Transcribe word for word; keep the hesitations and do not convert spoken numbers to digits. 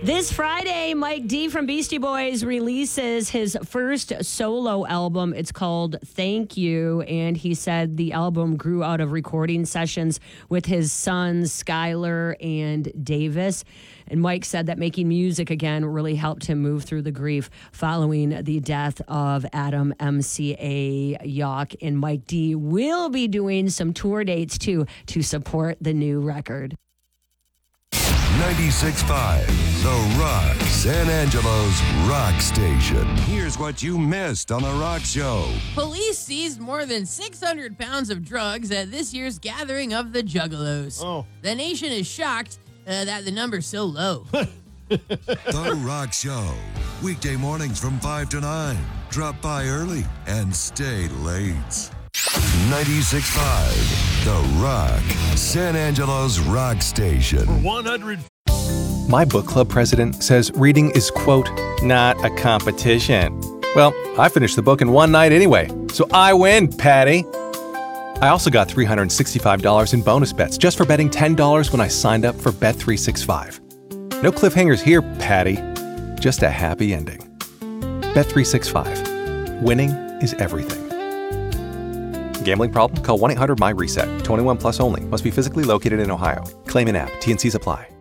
This Friday, Mike D from Beastie Boys releases his first solo album. It's called Thank You, and he said the album grew out of recording sessions with his sons, Skylar and Davis. And Mike said that making music again really helped him move through the grief following the death of Adam M C A Yauch. And Mike D will be doing some tour dates, too, to support the new record. ninety-six point five, The Rock, San Angelo's rock station. Here's what you missed on The Rock Show. Police seized more than six hundred pounds of drugs at this year's gathering of the Juggalos. Oh. The nation is shocked uh, that the number's so low. The Rock Show. Weekday mornings from five to nine. Drop by early and stay late. ninety-six point five, The Rock, San Angelo's rock station. one hundred. My book club president says reading is, quote, not a competition. Well, I finished the book in one night anyway, so I win, Patty. I also got three hundred sixty-five dollars in bonus bets just for betting ten dollars when I signed up for Bet three sixty-five. No cliffhangers here, Patty. Just a happy ending. Bet three sixty-five. Winning is everything. Gambling problem? Call one eight hundred M Y RESET. twenty-one plus only. Must be physically located in Ohio. Claim in app. T and Cs apply.